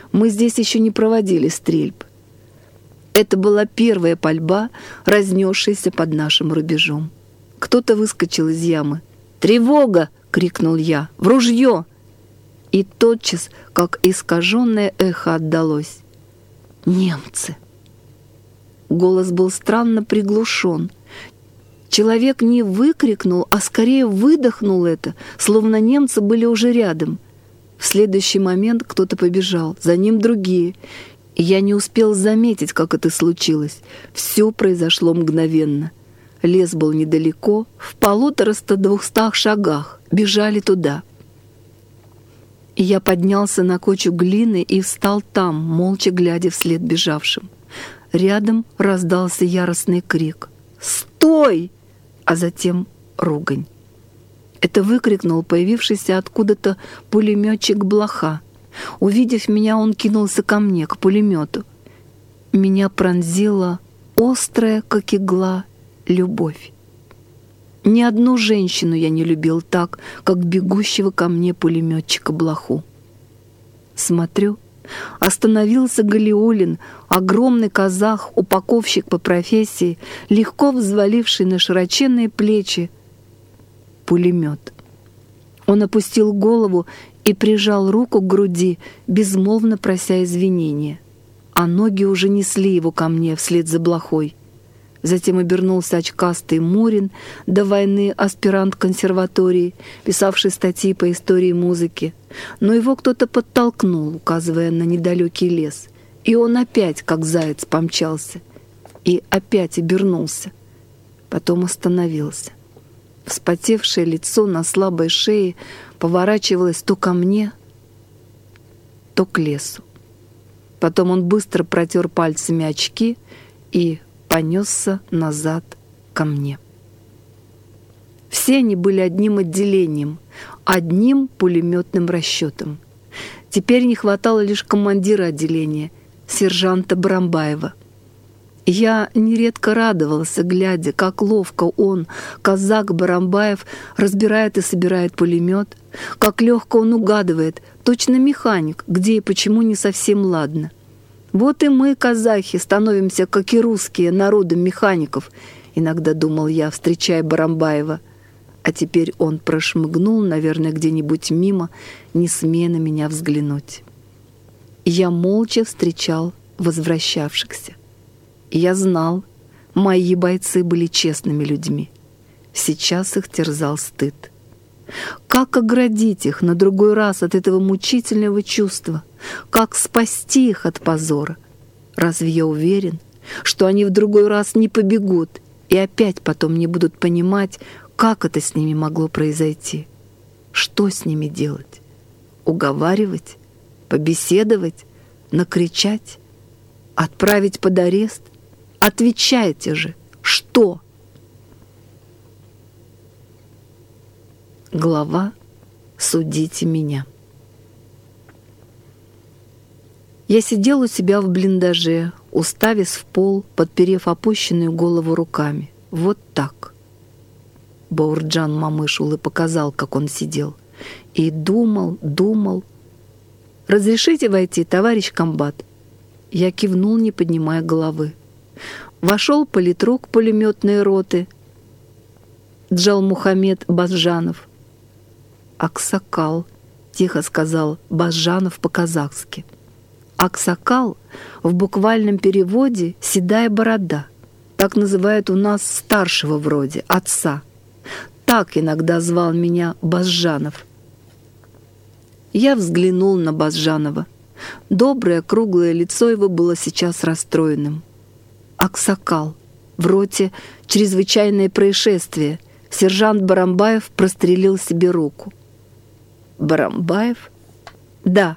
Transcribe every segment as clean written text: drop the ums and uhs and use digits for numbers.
Мы здесь еще не проводили стрельб. Это была первая пальба, разнесшаяся под нашим рубежом. Кто-то выскочил из ямы. «Тревога!» — крикнул я. «В ружье!» И тотчас, как искаженное эхо, отдалось: «Немцы!» Голос был странно приглушен. Человек не выкрикнул, а скорее выдохнул это, словно немцы были уже рядом. В следующий момент кто-то побежал, за ним другие. И я не успел заметить, как это случилось. Все произошло мгновенно. Лес был недалеко, в 150-200 шагах. Бежали туда. И я поднялся на кучу глины и встал там, молча глядя вслед бежавшим. Рядом раздался яростный крик: «Стой!» А затем ругань. Это выкрикнул появившийся откуда-то пулеметчик Блоха. Увидев меня, он кинулся ко мне, к пулемету. Меня пронзила острая, как игла, любовь. Ни одну женщину я не любил так, как бегущего ко мне пулеметчика Блоху. Смотрю, остановился Галиулин, огромный казах, упаковщик по профессии, легко взваливший на широченные плечи пулемет. Он опустил голову и прижал руку к груди, безмолвно прося извинения. А ноги уже несли его ко мне вслед за Блохой. Затем обернулся очкастый Мурин, до войны аспирант консерватории, писавший статьи по истории музыки. Но его кто-то подтолкнул, указывая на недалекий лес. И он опять, как заяц, помчался. И опять обернулся. Потом остановился. Вспотевшее лицо на слабой шее поворачивалось то ко мне, то к лесу. Потом он быстро протер пальцами очки и понесся назад ко мне. Все они были одним отделением, одним пулеметным расчетом. Теперь не хватало лишь командира отделения, сержанта Барамбаева. Я нередко радовался, глядя, как ловко он, казак Барамбаев, разбирает и собирает пулемет, как легко он угадывает, точно механик, где и почему не совсем ладно. Вот и мы, казахи, становимся, как и русские, народом механиков, иногда думал я, встречая Барамбаева. А теперь он прошмыгнул, наверное, где-нибудь мимо, не смея на меня взглянуть. Я молча встречал возвращавшихся. Я знал, мои бойцы были честными людьми. Сейчас их терзал стыд. Как оградить их на другой раз от этого мучительного чувства? Как спасти их от позора? Разве я уверен, что они в другой раз не побегут и опять потом не будут понимать, как это с ними могло произойти? Что с ними делать? Уговаривать? Побеседовать? Накричать? Отправить под арест? Отвечайте же, что? Глава «Судите меня». Я сидел у себя в блиндаже, уставясь в пол, подперев опущенную голову руками. Вот так. Баурджан Мамышул и показал, как он сидел. И думал. «Разрешите войти, товарищ комбат?» Я кивнул, не поднимая головы. Вошел политрук пулеметной роты Джалмухамед Базжанов. «Аксакал», — тихо сказал Базжанов по-казахски. Аксакал в буквальном переводе «седая борода». Так называют у нас старшего вроде, отца. Так иногда звал меня Базжанов. Я взглянул на Базжанова. Доброе круглое лицо его было сейчас расстроенным. Аксакал. В роте чрезвычайное происшествие. Сержант Барамбаев прострелил себе руку. Барамбаев? Да.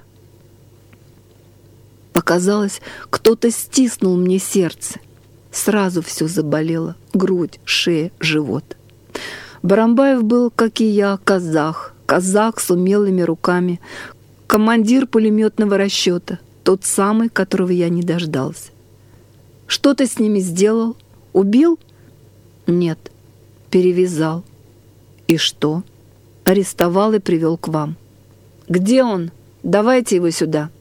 Показалось, кто-то стиснул мне сердце. Сразу все заболело. Грудь, шея, живот. Барамбаев был, как и я, казах. Казах с умелыми руками. Командир пулеметного расчета. Тот самый, которого я не дождался. Что ты с ними сделал? Убил? Нет. Перевязал. И что? Арестовал и привел к вам. Где он? Давайте его сюда.